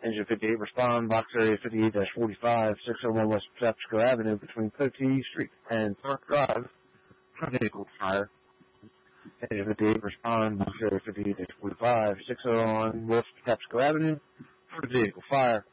Engine 58, respond. Box area 58-45, 601 West PepsiCo Avenue between Cote Street and Park Drive. Vehicle fire. Engine 58, respond. Box area 58-45, 601 West PepsiCo Avenue. Vehicle fire.